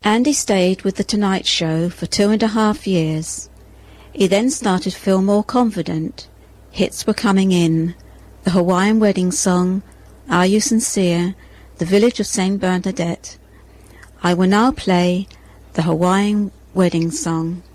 Andy stayed with The Tonight Show for 2.5 years. He then started to feel more confident. Hits were coming in. The Hawaiian Wedding Song, Are You Sincere, The Village of St. Bernadette. I will now play the Hawaiian Wedding Song.